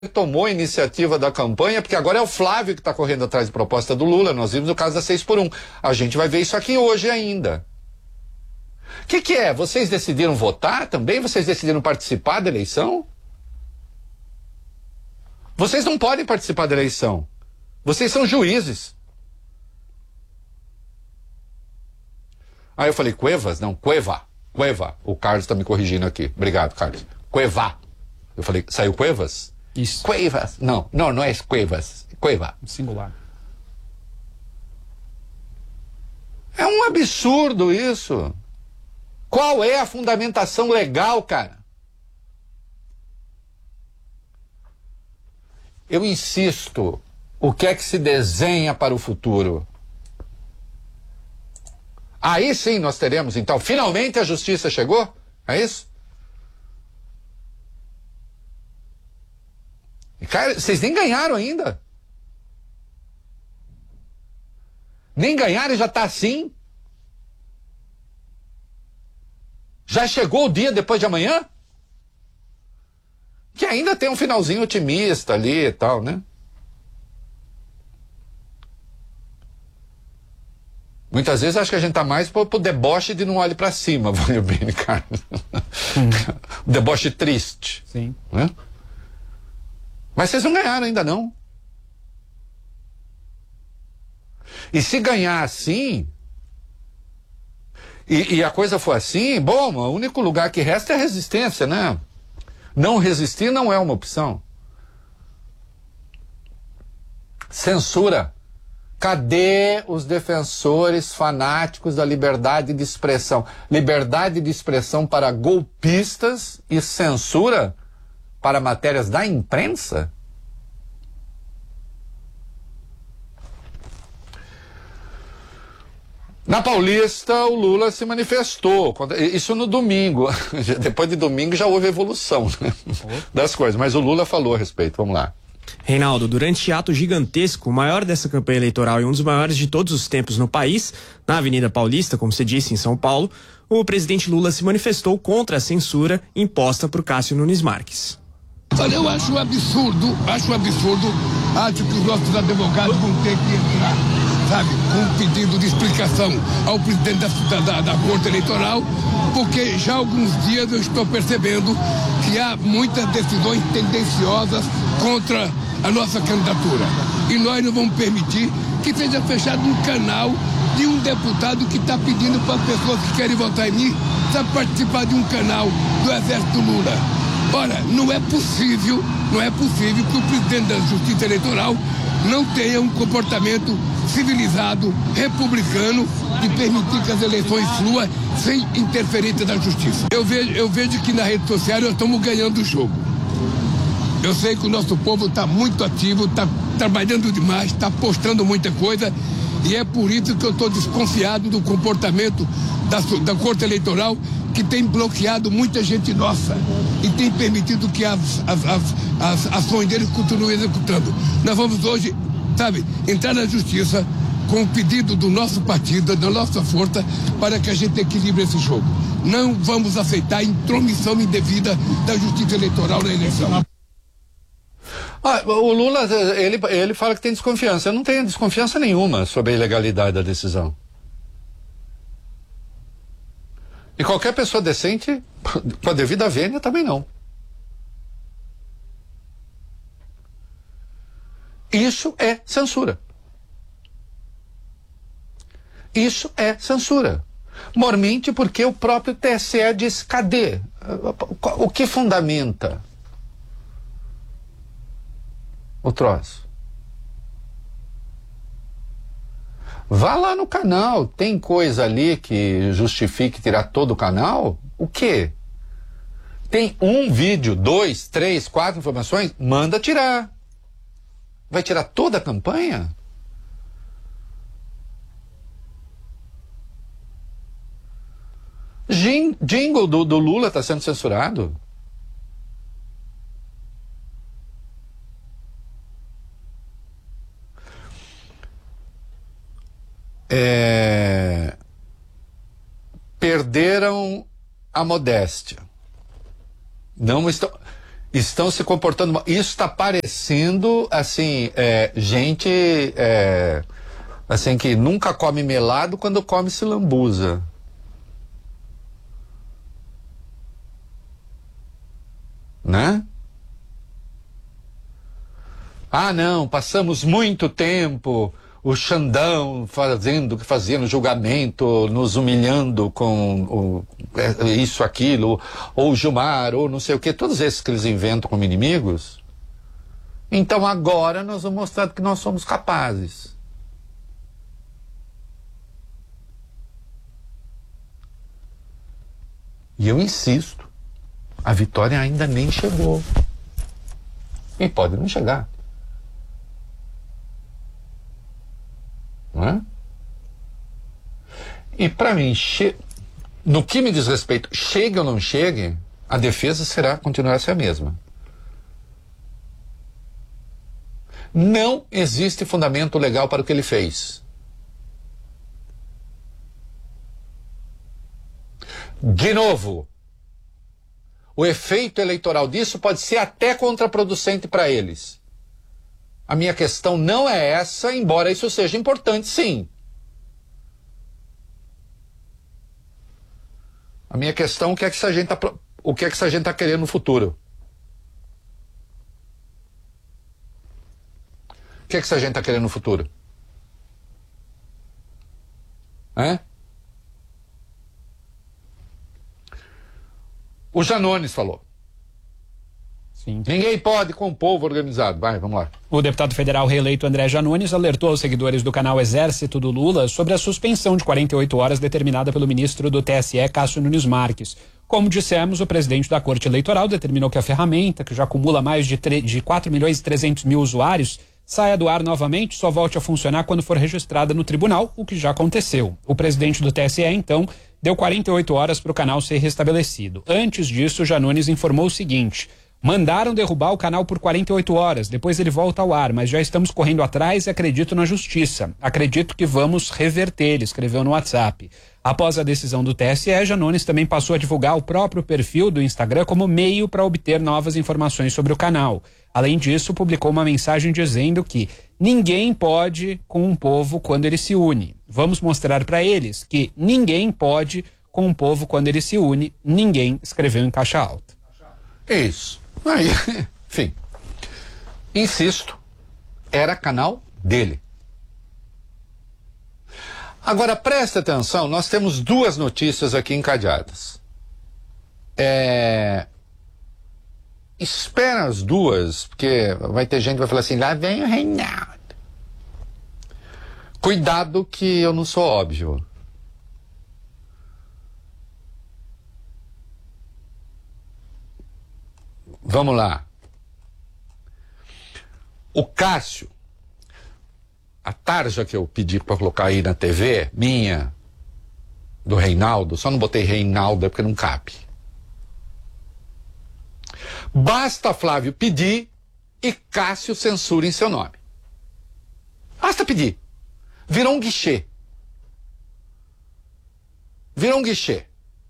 tomou a iniciativa da campanha, porque agora é o Flávio que está correndo atrás de proposta do Lula. Nós vimos o caso da 6x1. A gente vai ver isso aqui hoje ainda. O que é? Vocês decidiram votar também? Vocês decidiram participar da eleição? Vocês não podem participar da eleição. Vocês são juízes. Aí eu falei, Cuevas? Não, Cueva. Cueva. O Carlos está me corrigindo aqui. Obrigado, Carlos. Cueva. Eu falei, saiu Cuevas? Isso. Cuevas. Não é Cuevas. Cueva. Singular. É um absurdo isso. Qual é a fundamentação legal, cara? Eu insisto, o que é que se desenha para o futuro? Aí sim nós teremos, então, finalmente a justiça chegou? É isso? E, cara, vocês nem ganharam ainda. Nem ganharam e já está assim? Já chegou o dia depois de amanhã? Que ainda tem um finalzinho otimista ali e tal, né? Muitas vezes acho que a gente tá mais pro deboche de não olhe para cima, valeu bem, Carlos. O deboche triste. Sim. Né? Mas vocês não ganharam ainda não. E se ganhar assim, e a coisa for assim, bom, o único lugar que resta é a resistência, né? Não resistir não é uma opção. Censura. Cadê os defensores fanáticos da liberdade de expressão? Liberdade de expressão para golpistas e censura para matérias da imprensa? Na Paulista, o Lula se manifestou. Isso no domingo. Depois de domingo já houve evolução, né, das coisas. Mas o Lula falou a respeito. Vamos lá. Reinaldo, durante ato gigantesco, o maior dessa campanha eleitoral e um dos maiores de todos os tempos no país, na Avenida Paulista, como você disse, em São Paulo, o presidente Lula se manifestou contra a censura imposta por Cássio Nunes Marques. Olha, eu acho absurdo, acho que os nossos advogados vão ter que entrar, sabe, com um pedido de explicação ao presidente da Corte Eleitoral, porque já há alguns dias eu estou percebendo que há muitas decisões tendenciosas contra a nossa candidatura. E nós não vamos permitir que seja fechado um canal de um deputado que está pedindo para as pessoas que querem votar em mim para participar de um canal do Exército Lula. Ora, não é possível que o presidente da Justiça Eleitoral não tenha um comportamento civilizado, republicano, de permitir que as eleições fluam sem interferência da justiça. Eu vejo que na rede social nós estamos ganhando o jogo. Eu sei que o nosso povo está muito ativo, está trabalhando demais, está postando muita coisa, e é por isso que eu estou desconfiado do comportamento da Corte Eleitoral, que tem bloqueado muita gente nossa e tem permitido que as ações deles continuem executando. Nós vamos hoje, sabe, entrar na justiça com o pedido do nosso partido, da nossa força, para que a gente equilibre esse jogo. Não vamos aceitar intromissão indevida da Justiça Eleitoral na eleição. O Lula, ele fala que tem desconfiança. Eu não tenho desconfiança nenhuma sobre a ilegalidade da decisão. E qualquer pessoa decente, com a devida vênia, também não. Isso é censura. Isso é censura. Mormente porque o próprio TSE diz, cadê? O que fundamenta o troço? Vá lá no canal, tem coisa ali que justifique tirar todo o canal? O quê? Tem um vídeo, 2, 3, 4 informações? Manda tirar. Vai tirar toda a campanha? Jingle do Lula está sendo censurado. Perderam a modéstia. Não estão. estão se comportando mal. Isso está parecendo, assim, gente, assim, que nunca come melado quando come silambuza. Né? Ah, não, passamos muito tempo, o Xandão fazendo o que fazia no julgamento, nos humilhando com isso, aquilo, ou o Gilmar, ou não sei o que, todos esses que eles inventam como inimigos. Então agora nós vamos mostrar que nós somos capazes. E eu insisto, a vitória ainda nem chegou. E pode não chegar. Não é? E para mim, no que me diz respeito, chegue ou não chegue, a defesa continuará a ser a mesma. Não existe fundamento legal para o que ele fez. De novo, o efeito eleitoral disso pode ser até contraproducente para eles. A minha questão não é essa, embora isso seja importante, sim. A minha questão, o que é que essa gente está querendo no futuro? O que é que essa gente está querendo no futuro? O Janones falou. Sim. Ninguém pode com o povo organizado. Vai, vamos lá. O deputado federal reeleito André Janones alertou aos seguidores do canal Exército do Lula sobre a suspensão de 48 horas determinada pelo ministro do TSE, Cássio Nunes Marques. Como dissemos, o presidente da Corte Eleitoral determinou que a ferramenta, que já acumula mais de 4.300.000 usuários, saia do ar novamente, só volte a funcionar quando for registrada no tribunal, o que já aconteceu. O presidente do TSE, então, deu 48 horas para o canal ser restabelecido. Antes disso, Janones informou o seguinte: mandaram derrubar o canal por 48 horas, depois ele volta ao ar, mas já estamos correndo atrás e acredito na justiça. Acredito que vamos reverter, ele escreveu no WhatsApp. Após a decisão do TSE, Janones também passou a divulgar o próprio perfil do Instagram como meio para obter novas informações sobre o canal. Além disso, publicou uma mensagem dizendo que ninguém pode com um povo quando ele se une. Vamos mostrar para eles que ninguém pode com um povo quando ele se une. Ninguém, escreveu em caixa alta. Isso. Aí, enfim, insisto, era canal dele. Agora preste atenção, nós temos duas notícias aqui encadeadas. Espera as duas, porque vai ter gente que vai falar assim, lá vem o Reinaldo. Cuidado que eu não sou óbvio. Vamos lá. O Cássio, a tarja que eu pedi para colocar aí na TV, minha, do Reinaldo, só não botei Reinaldo porque não cabe. Basta Flávio pedir e Cássio censura em seu nome. Basta pedir. Virou um guichê. Virou um guichê.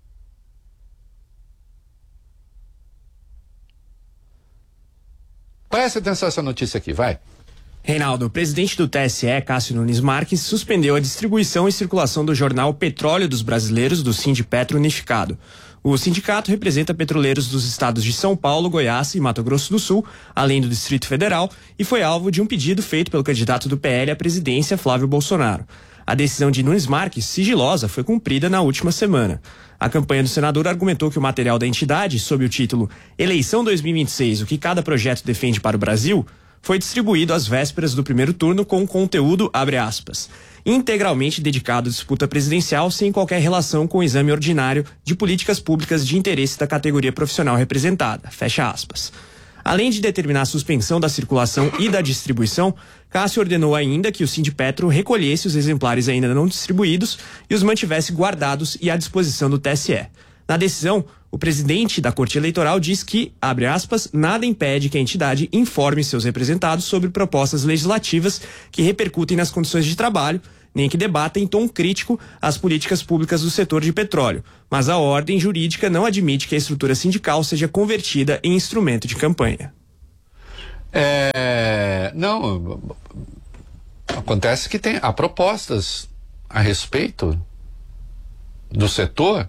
Preste atenção nessa notícia aqui, vai. Reinaldo, o presidente do TSE, Cássio Nunes Marques, suspendeu a distribuição e circulação do jornal Petróleo dos Brasileiros, do Sindipetro Unificado. O sindicato representa petroleiros dos estados de São Paulo, Goiás e Mato Grosso do Sul, além do Distrito Federal, e foi alvo de um pedido feito pelo candidato do PL à presidência, Flávio Bolsonaro. A decisão de Nunes Marques, sigilosa, foi cumprida na última semana. A campanha do senador argumentou que o material da entidade, sob o título Eleição 2026, o que cada projeto defende para o Brasil, foi distribuído às vésperas do primeiro turno com conteúdo, abre aspas, integralmente dedicado à disputa presidencial sem qualquer relação com o exame ordinário de políticas públicas de interesse da categoria profissional representada, fecha aspas. Além de determinar a suspensão da circulação e da distribuição, Cássio ordenou ainda que o Sindipetro recolhesse os exemplares ainda não distribuídos e os mantivesse guardados e à disposição do TSE. Na decisão, o presidente da Corte Eleitoral diz que, abre aspas, nada impede que a entidade informe seus representados sobre propostas legislativas que repercutem nas condições de trabalho, nem que debata em tom crítico as políticas públicas do setor de petróleo. Mas a ordem jurídica não admite que a estrutura sindical seja convertida em instrumento de campanha. Não, acontece que há propostas a respeito do setor.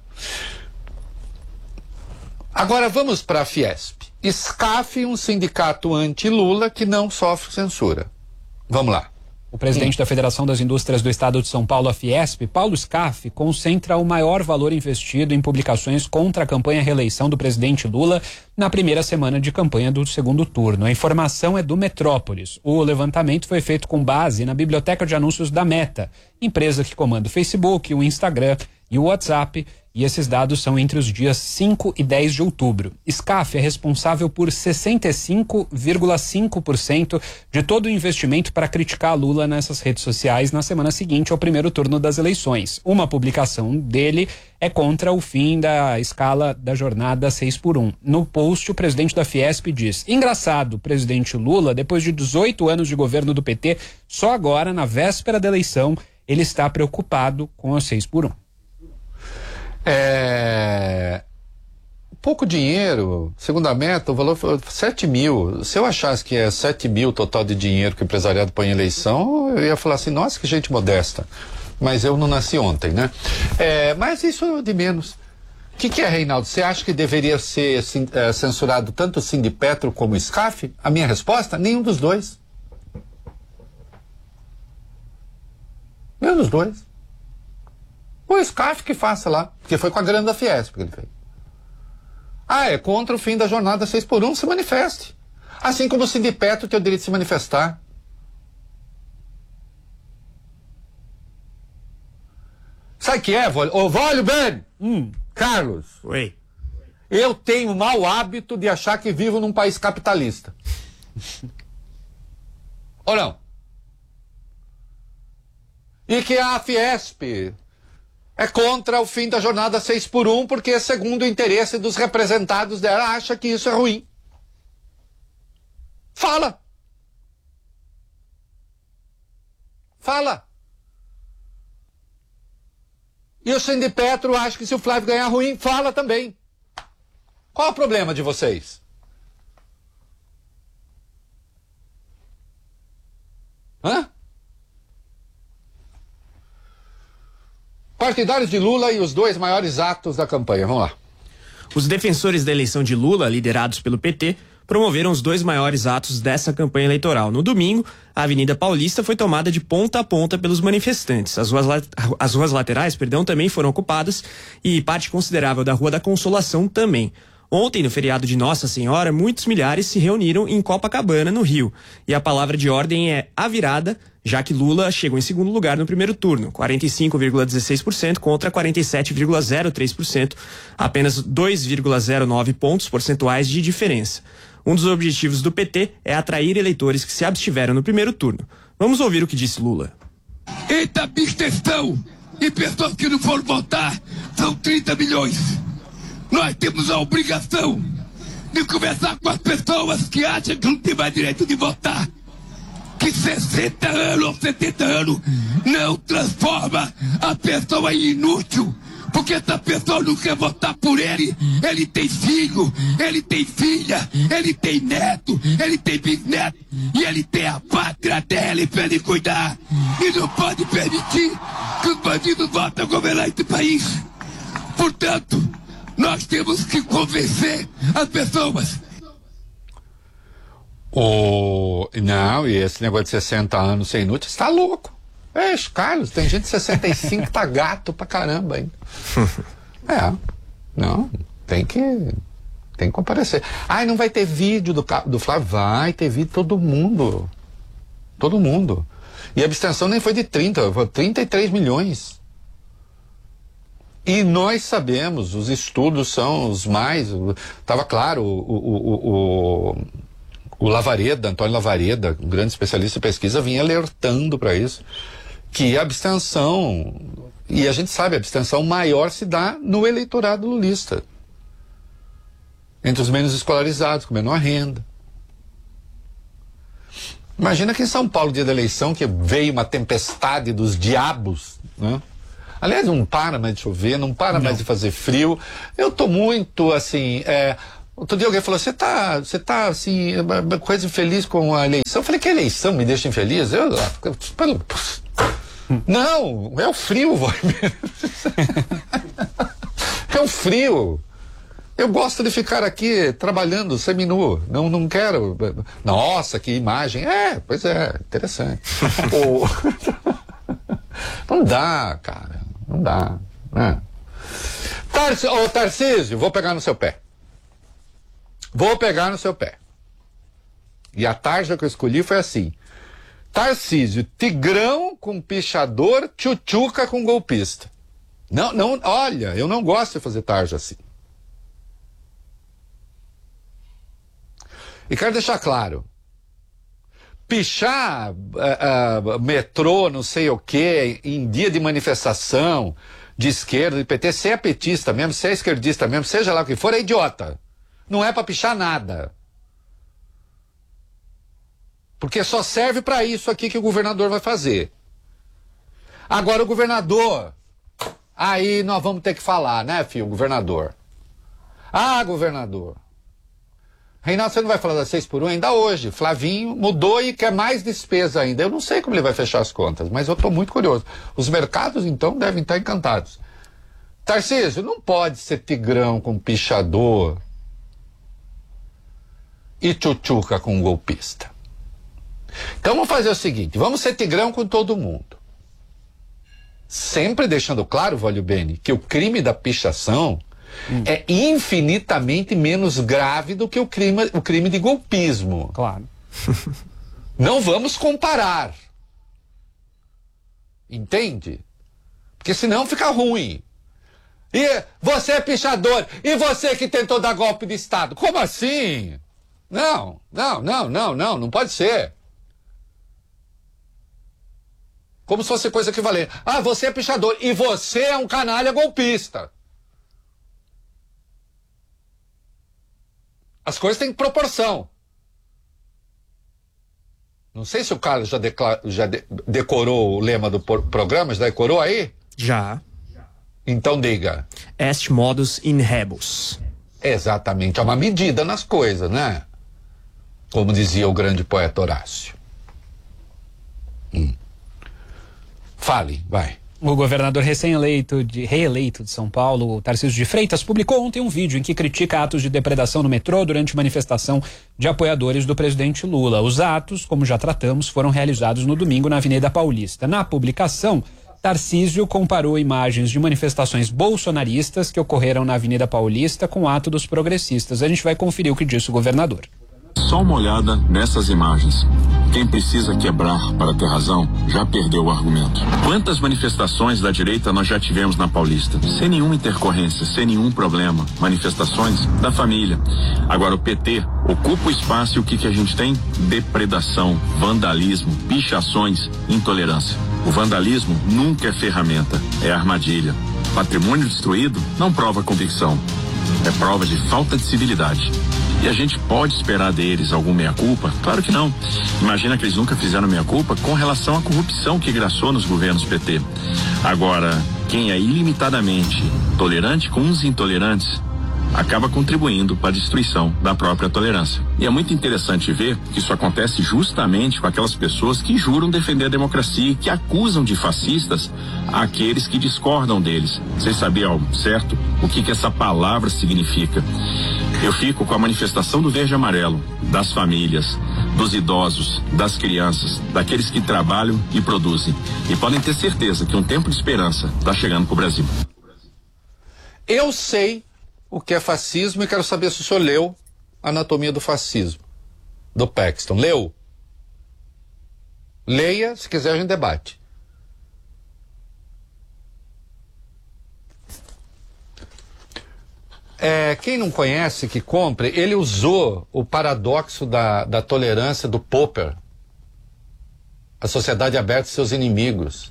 Agora vamos para a Fiesp. SCAF, um sindicato anti-Lula que não sofre censura. Vamos lá. O presidente da Federação das Indústrias do Estado de São Paulo, a Fiesp, Paulo Scaff, concentra o maior valor investido em publicações contra a campanha reeleição do presidente Lula na primeira semana de campanha do segundo turno. A informação é do Metrópolis. O levantamento foi feito com base na biblioteca de anúncios da Meta, empresa que comanda o Facebook, o Instagram e o WhatsApp, e esses dados são entre os dias 5 e 10 de outubro. Scaff é responsável por 65,5% de todo o investimento para criticar Lula nessas redes sociais na semana seguinte ao primeiro turno das eleições. Uma publicação dele é contra o fim da escala da jornada 6x1. No post, o presidente da Fiesp diz: engraçado, presidente Lula, depois de 18 anos de governo do PT, só agora, na véspera da eleição, ele está preocupado com a 6x1. Pouco dinheiro, segundo a Meta, o valor foi 7 mil. Se eu achasse que é 7 mil total de dinheiro que o empresariado põe em eleição, eu ia falar assim, nossa, que gente modesta. Mas eu não nasci ontem, né? Mas isso é de menos. O que é, Reinaldo? Você acha que deveria ser censurado tanto o Sindipetro como o SCAF? A minha resposta? Nenhum dos dois. Nenhum dos dois. O SCAF que faça lá, porque foi com a grana da Fiesp que ele fez. É contra o fim da jornada 6x1, se manifeste. Assim como o Sindipetro tem o direito de se manifestar. Sabe o que é, Vólio? Ô, Vólio, Ben! Carlos. Oi. Eu tenho o mau hábito de achar que vivo num país capitalista. Ou não? E que a Fiesp é contra o fim da jornada 6x1 porque, segundo o interesse dos representados dela, acha que isso é ruim. Fala! Fala! E o Sindipetro acha que se o Flávio ganhar ruim, fala também. Qual o problema de vocês? Hã? Partidários de Lula e os dois maiores atos da campanha. Vamos lá. Os defensores da eleição de Lula, liderados pelo PT, promoveram os dois maiores atos dessa campanha eleitoral. No domingo, a Avenida Paulista foi tomada de ponta a ponta pelos manifestantes. As ruas laterais, também foram ocupadas e parte considerável da Rua da Consolação também. Ontem, no feriado de Nossa Senhora, muitos milhares se reuniram em Copacabana, no Rio. E a palavra de ordem é a virada, já que Lula chegou em segundo lugar no primeiro turno, 45,16% contra 47,03%, apenas 2,09 pontos percentuais de diferença. Um dos objetivos do PT é atrair eleitores que se abstiveram no primeiro turno. Vamos ouvir o que disse Lula. Eita abstenção e pessoas que não foram votar são 30 milhões. Nós temos a obrigação de conversar com as pessoas que acham que não tem mais direito de votar. Que 60 anos ou 70 anos não transforma a pessoa em inútil. Porque essa pessoa não quer votar por ele. Ele tem filho, ele tem filha, ele tem neto, ele tem bisneto. E ele tem a pátria dele para ele cuidar. E não pode permitir que os bandidos voltem a governar esse país. Portanto, nós temos que convencer as pessoas. Não, e esse negócio de 60 anos ser inútil, está louco. Carlos, tem gente de 65 que tá gato pra caramba ainda. Não, tem que comparecer. Não vai ter vídeo do Flávio? Vai ter vídeo, todo mundo. Todo mundo. E a abstenção nem foi de 30, foi 33 milhões. E nós sabemos, os estudos são os mais... Estava claro, o Lavareda, Antônio Lavareda, um grande especialista em pesquisa, vinha alertando para isso, que a abstenção, e a gente sabe, a abstenção maior se dá no eleitorado lulista, entre os menos escolarizados, com menor renda. Imagina que em São Paulo, dia da eleição, que veio uma tempestade dos diabos, né? Aliás, não para mais de chover, não para mais de fazer frio. Eu tô muito, assim, outro dia alguém falou, você tá, assim, coisa infeliz com a eleição. Eu falei, que eleição me deixa infeliz? Não, é o frio, é o frio. Eu gosto de ficar aqui trabalhando seminu. Não quero. Nossa, que imagem. Pois é, interessante. Não dá, cara. Não dá. Né? Tarcísio, vou pegar no seu pé. Vou pegar no seu pé. E a tarja que eu escolhi foi assim: Tarcísio, tigrão com pichador, tchutchuca com golpista. Não, olha, eu não gosto de fazer tarja assim. E quero deixar claro, pichar metrô, não sei o quê, em dia de manifestação de esquerda, de PT, se é petista mesmo, se é esquerdista mesmo, seja lá o que for, é idiota. Não é para pichar nada. Porque só serve para isso aqui que o governador vai fazer. Agora o governador, aí nós vamos ter que falar, né, filho, governador? Governador. Reinaldo, você não vai falar das 6x1 ainda hoje. Flavinho mudou e quer mais despesa ainda. Eu não sei como ele vai fechar as contas, mas eu estou muito curioso. Os mercados, então, devem estar encantados. Tarcísio, não pode ser tigrão com pichador e tchutchuca com golpista. Então vamos fazer o seguinte, vamos ser tigrão com todo mundo. Sempre deixando claro, Vólio Bene, que o crime da pichação é infinitamente menos grave do que o crime de golpismo. Claro. Não vamos comparar. Entende? Porque senão fica ruim. E você é pichador, e você que tentou dar golpe de Estado. Como assim? Não pode ser. Como se fosse coisa equivalente. Você é pichador, e você é um canalha golpista. As coisas têm proporção. Não sei se o Carlos já decorou o lema do programa, já decorou aí? Já. Então diga. Est modus in rebus. Exatamente, é uma medida nas coisas, né? Como dizia o grande poeta Horácio. Fale, vai. O governador reeleito de São Paulo, Tarcísio de Freitas, publicou ontem um vídeo em que critica atos de depredação no metrô durante manifestação de apoiadores do presidente Lula. Os atos, como já tratamos, foram realizados no domingo na Avenida Paulista. Na publicação, Tarcísio comparou imagens de manifestações bolsonaristas que ocorreram na Avenida Paulista com o ato dos progressistas. A gente vai conferir o que disse o governador. Só uma olhada nessas imagens. Quem precisa quebrar para ter razão já perdeu o argumento. Quantas manifestações da direita nós já tivemos na Paulista? Sem nenhuma intercorrência, sem nenhum problema. Manifestações da família. Agora o PT ocupa o espaço e o que a gente tem? Depredação, vandalismo, pichações, intolerância. O vandalismo nunca é ferramenta, é armadilha. Patrimônio destruído não prova convicção. É prova de falta de civilidade. E a gente pode esperar deles algum meia-culpa? Claro que não. Imagina que eles nunca fizeram meia-culpa com relação à corrupção que graçou nos governos PT. Agora, quem é ilimitadamente tolerante com os intolerantes acaba contribuindo para a destruição da própria tolerância. E é muito interessante ver que isso acontece justamente com aquelas pessoas que juram defender a democracia e que acusam de fascistas aqueles que discordam deles. Vocês sabiam, certo? O que essa palavra significa? Eu fico com a manifestação do verde e amarelo, das famílias, dos idosos, das crianças, daqueles que trabalham e produzem. E podem ter certeza que um tempo de esperança está chegando para o Brasil. Eu sei o que é fascismo e quero saber se o senhor leu Anatomia do Fascismo, do Paxton. Leu? Leia, se quiser a gente debate. Quem não conhece, que compre. Ele usou o paradoxo da tolerância do Popper. A sociedade aberta aos seus inimigos.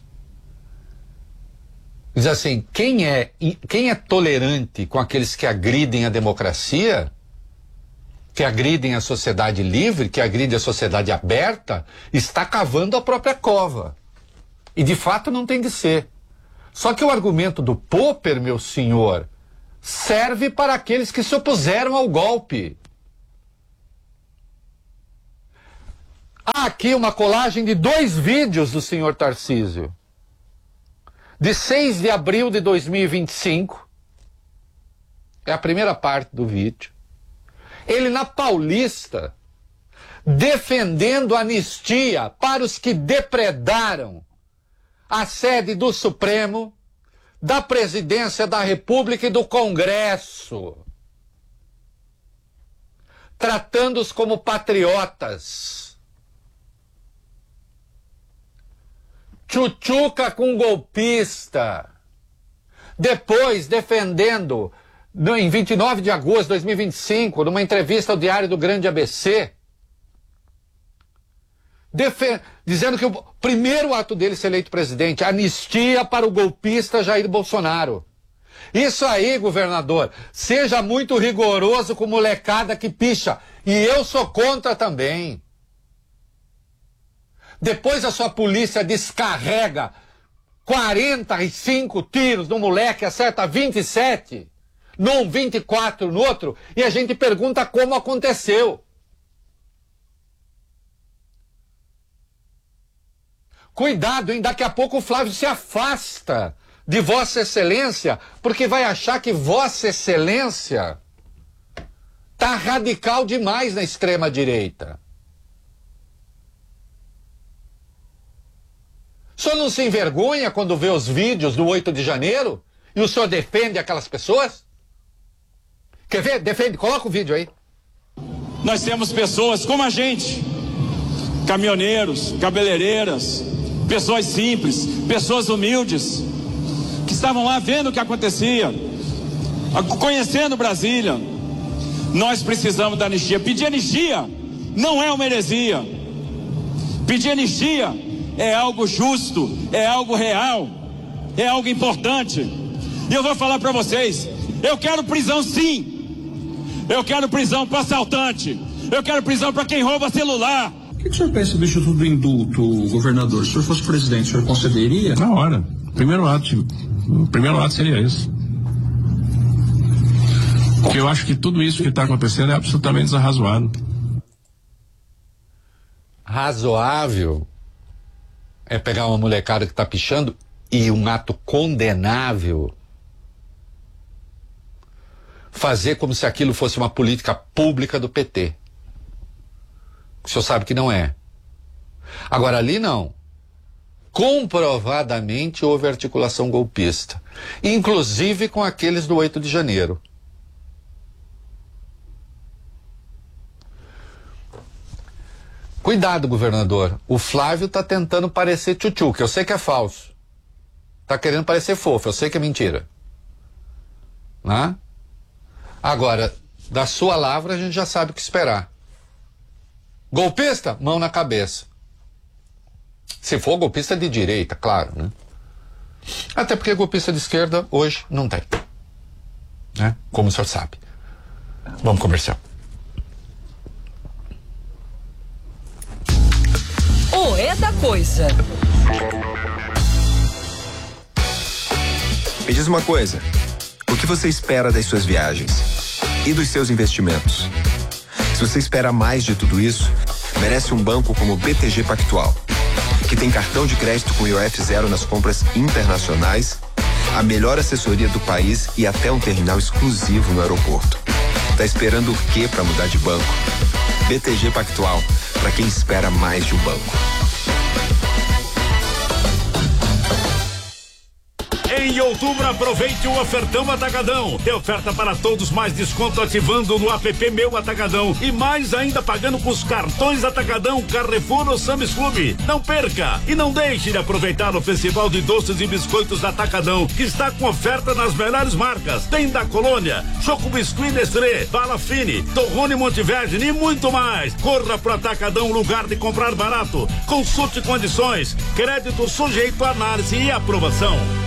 Diz assim, quem é tolerante com aqueles que agridem a democracia que agridem a sociedade livre, que agride a sociedade aberta, está cavando a própria cova. E de fato não tem de ser. Só que o argumento do Popper, meu senhor, serve para aqueles que se opuseram ao golpe. Há aqui uma colagem de 2 vídeos do senhor Tarcísio. De 6 de abril de 2025. É a primeira parte do vídeo. Ele na Paulista, defendendo anistia para os que depredaram a sede do Supremo, da Presidência da República e do Congresso, tratando-os como patriotas. Tchutchuca com golpista. Depois defendendo, em 29 de agosto de 2025, numa entrevista ao Diário do Grande ABC, dizendo que o primeiro ato dele ser eleito presidente, anistia para o golpista Jair Bolsonaro. Isso aí, governador, seja muito rigoroso com molecada que picha. E eu sou contra também. Depois a sua polícia descarrega 45 tiros no moleque, acerta 27, num 24 no outro, e a gente pergunta como aconteceu. Cuidado, hein? Daqui a pouco o Flávio se afasta de Vossa Excelência, porque vai achar que Vossa Excelência tá radical demais na extrema-direita. O senhor não se envergonha quando vê os vídeos do 8 de janeiro e o senhor defende aquelas pessoas? Quer ver? Defende, coloca o vídeo aí. Nós temos pessoas como a gente, caminhoneiros, cabeleireiras, pessoas simples, pessoas humildes, que estavam lá vendo o que acontecia, conhecendo Brasília. Nós precisamos da anistia. Pedir anistia não é uma heresia. Pedir anistia é algo justo, é algo real, é algo importante. E eu vou falar para vocês, eu quero prisão sim. Eu quero prisão para assaltante. Eu quero prisão para quem rouba celular. O que o senhor pensa do Instituto do Indulto, governador? Se o senhor fosse presidente, o senhor concederia? Na hora. O primeiro ato seria esse. Porque eu acho que tudo isso que está acontecendo é absolutamente desarrazoado. Razoável é pegar uma molecada que está pichando e um ato condenável fazer como se aquilo fosse uma política pública do PT. O senhor sabe que não é. Agora ali não. Comprovadamente houve articulação golpista, inclusive com aqueles do 8 de janeiro. Cuidado, governador. O Flávio está tentando parecer tchutchu, que eu sei que é falso. Está querendo parecer fofo, eu sei que é mentira. Né? Agora, da sua lavra a gente já sabe o que esperar. Golpista? Mão na cabeça. Se for golpista de direita, claro, né? Até porque golpista de esquerda hoje não tem. Né? Como o senhor sabe. Vamos comercial. O É da Coisa. Me diz uma coisa. O que você espera das suas viagens? E dos seus investimentos? Se você espera mais de tudo isso, merece um banco como o BTG Pactual, que tem cartão de crédito com IOF zero nas compras internacionais, a melhor assessoria do país e até um terminal exclusivo no aeroporto. Tá esperando o quê para mudar de banco? BTG Pactual, para quem espera mais de um banco. Em outubro, aproveite o ofertão Atacadão. Tem oferta para todos, mais desconto ativando no app Meu Atacadão. E mais ainda pagando com os cartões Atacadão, Carrefour ou Sam's Club. Não perca e não deixe de aproveitar o Festival de Doces e Biscoitos da Atacadão, que está com oferta nas melhores marcas. Tem da Colônia, Choco Biscuit Nestlé, Bala Fine, Torrone Montevergine e muito mais. Corra pro Atacadão, lugar de comprar barato. Consulte condições. Crédito sujeito a análise e aprovação.